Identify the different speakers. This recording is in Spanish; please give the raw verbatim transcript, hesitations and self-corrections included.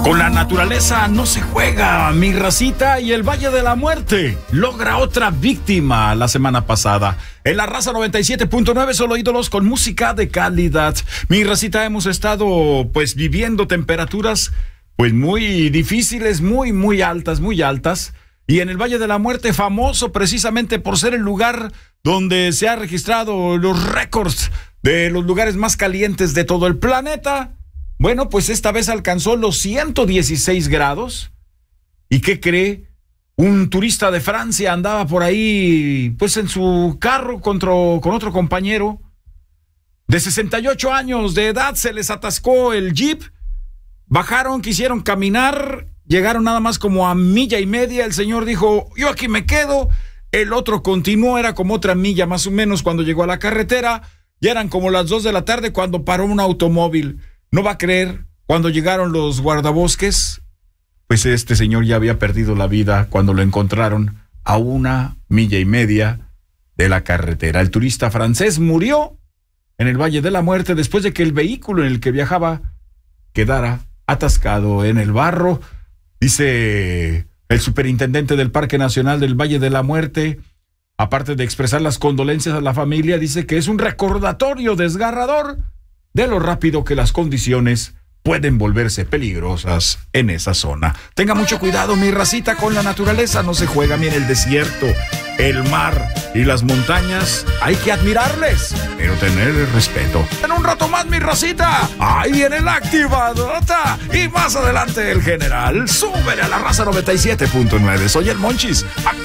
Speaker 1: Con la naturaleza no se juega, mi racita, y el Valle de la Muerte logra otra víctima la semana pasada. En la Raza noventa y siete punto nueve, solo ídolos con música de calidad. Mi racita, hemos estado pues viviendo temperaturas pues muy difíciles, muy muy altas, muy altas. Y en el Valle de la Muerte, famoso precisamente por ser el lugar donde se ha registrado los récords de los lugares más calientes de todo el planeta. Bueno, pues esta vez alcanzó los ciento dieciséis grados. ¿Y qué cree? Un turista de Francia andaba por ahí, pues en su carro contra, con otro compañero de sesenta y ocho años de edad. Se les atascó el jeep, bajaron, quisieron caminar, llegaron nada más como a milla y media. El señor dijo, yo aquí me quedo. El otro continuó, era como otra milla más o menos cuando llegó a la carretera. Ya eran como las dos de la tarde cuando paró un automóvil. No va a creer, cuando llegaron los guardabosques, pues este señor ya había perdido la vida cuando lo encontraron a una milla y media de la carretera. El turista francés murió en el Valle de la Muerte después de que el vehículo en el que viajaba quedara atascado en el barro. Dice el superintendente del Parque Nacional del Valle de la Muerte, aparte de expresar las condolencias a la familia, dice que es un recordatorio desgarrador de lo rápido que las condiciones pueden volverse peligrosas en esa zona. Tenga mucho cuidado, mi racita, con la naturaleza. No se juega ni en el desierto, el mar y las montañas. Hay que admirarles, pero tener respeto. En un rato más, mi racita, ahí viene la activadota. Y más adelante el general. Súbele a la Raza noventa y siete punto nueve. Soy el Monchis.